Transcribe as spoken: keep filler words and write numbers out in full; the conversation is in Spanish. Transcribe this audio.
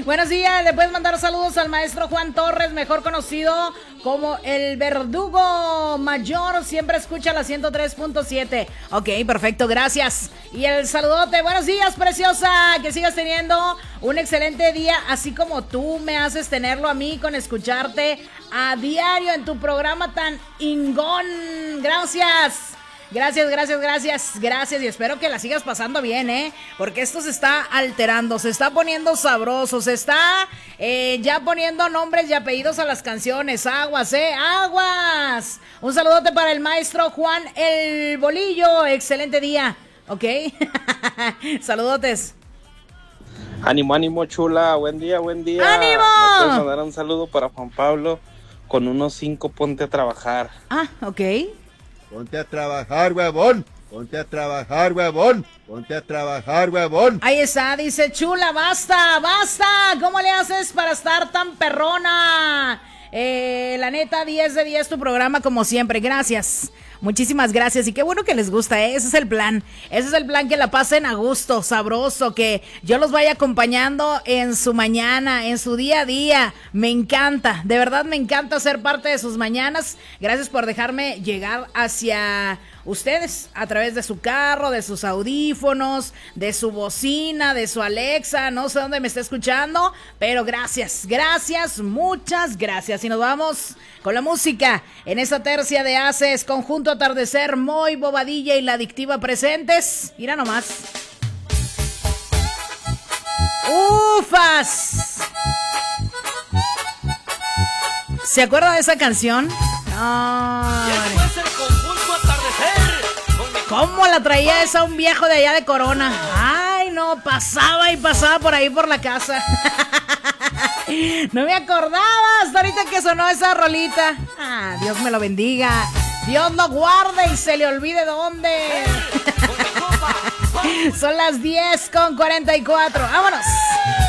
Buenos días, le puedes mandar saludos al maestro Juan Torres, mejor conocido como el Verdugo Mayor, siempre escucha la ciento tres punto siete. Ok, perfecto, gracias. Y el saludote, buenos días, preciosa, que sigas teniendo un excelente día, así como tú me haces tenerlo a mí con escucharte a diario en tu programa tan ingón. Gracias. Gracias, gracias, gracias, gracias y espero que la sigas pasando bien, ¿eh? Porque esto se está alterando, se está poniendo sabroso, se está eh, ya poniendo nombres y apellidos a las canciones. Aguas, ¿eh? Aguas. Un saludote para el maestro Juan el Bolillo, excelente día, ¿ok? Saludotes. Ánimo, ánimo, chula, buen día, buen día. ¡Ánimo! ¿Me puedes mandar un saludo para Juan Pablo? Con unos cinco, ponte a trabajar. Ah, ok. Ponte a trabajar, huevón. Ponte a trabajar, huevón. Ponte a trabajar, huevón. Ahí está, dice chula, basta, basta. ¿Cómo le haces para estar tan perrona? Eh, la neta, diez de diez tu programa como siempre. Gracias. Muchísimas gracias y qué bueno que les gusta, ¿eh? Ese es el plan, ese es el plan, que la pasen a gusto, sabroso, que yo los vaya acompañando en su mañana, en su día a día. Me encanta, de verdad me encanta ser parte de sus mañanas. Gracias por dejarme llegar hacia ustedes a través de su carro, de sus audífonos, de su bocina, de su Alexa, no sé dónde me está escuchando, pero gracias, gracias, muchas gracias. Y nos vamos con la música en esta tercia de Haces, Conjunto Atardecer, Moy, Bobadilla y La Adictiva presentes. Mira nomás. ¡Ufas! ¿Se acuerda de esa canción? No. ¿Cómo la traía esa un viejo de allá de Corona? Ay, no, pasaba y pasaba por ahí por la casa. No me acordaba hasta ahorita que sonó esa rolita. Ah, Dios me lo bendiga. Dios lo guarde y se le olvide dónde. Son las diez con cuarenta y cuatro. ¡Vámonos!